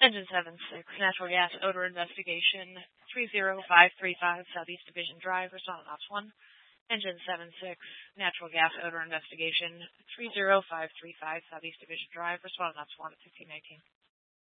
Engine 7-6, natural gas odor investigation, 30535 Southeast Division Drive, respondent ops 1. Engine 7-6, natural gas odor investigation, 30535 Southeast Division Drive, respondent ops 1 at 1619.